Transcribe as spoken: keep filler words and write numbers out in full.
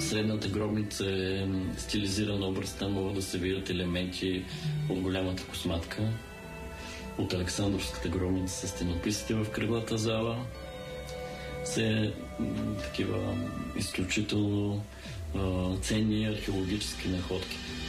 средната гробница е стилизиран образ, там могат да се видят елементи от голямата косматка, от Александровската гробница с стенописите в кръглата зала. Все такива изключително а, ценни археологически находки.